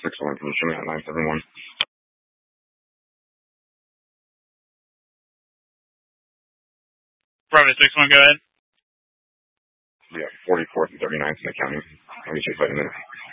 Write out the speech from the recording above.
6-1, can you show me at 971? Bravo 6-1, go ahead. Yeah, 44th and 39th in the county. I'll get you a minute.